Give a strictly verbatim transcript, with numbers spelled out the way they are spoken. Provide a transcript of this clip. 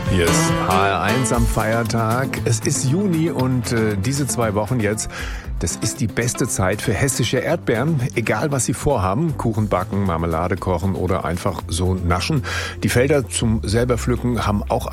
Hier ist H R eins am Feiertag. Es ist Juni und äh, diese zwei Wochen jetzt, das ist die beste Zeit für hessische Erdbeeren. Egal, was Sie vorhaben, Kuchen backen, Marmelade kochen oder einfach so naschen. Die Felder zum selber pflücken haben auch